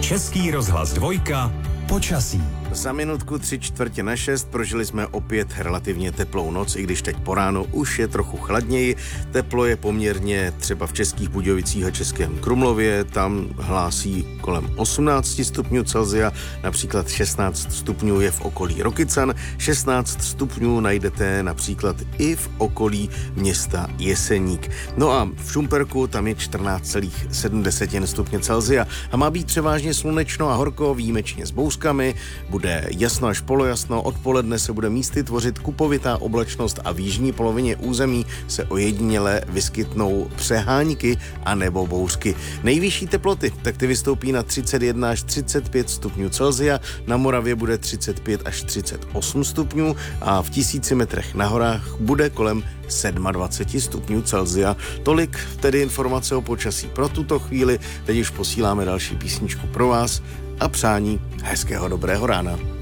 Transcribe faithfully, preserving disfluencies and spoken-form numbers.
Český rozhlas dvojka. Počasí. Za minutku tři čtvrtě na šest prožili jsme opět relativně teplou noc, i když teď po ránu už je trochu chladněji. Teplo je poměrně třeba v Českých Budějovicích a Českém Krumlově, tam hlásí kolem osmnáct stupňů Celsia, například šestnáct stupňů je v okolí Rokycan, šestnáct stupňů najdete například i v okolí města Jeseník. No a v Šumperku tam je čtrnáct celá sedm stupně Celsia a má být převážně slunečno a horko, výjimečně s bouřkami. Bude jasno až polojasno, odpoledne se bude místy tvořit kupovitá oblačnost a v jižní polovině území se ojediněle vyskytnou přehánky a nebo bouřky. Nejvyšší teploty, tak ty vystoupí na třicet jedna až třicet pět stupňů Celsia, na Moravě bude třicet pět až třicet osm stupňů a v tisíci metrech na horách bude kolem dvacet sedm stupňů Celsia. Tolik tedy informace o počasí pro tuto chvíli. Teď už posíláme další písničku pro vás a přání hezkého dobrého rána.